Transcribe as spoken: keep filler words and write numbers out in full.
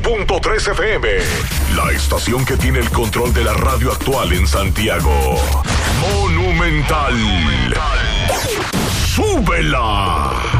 punto tres F M. La estación que tiene el control de la radio actual en Santiago. Monumental. ¡Súbela!